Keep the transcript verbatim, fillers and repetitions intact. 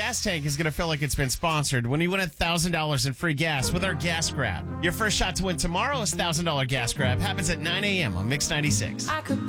gas tank is going to feel like it's been sponsored when you win one thousand dollars in free gas with our gas grab. Your first shot to win tomorrow's one thousand dollars gas grab happens at nine a.m. on Mix ninety-six. I could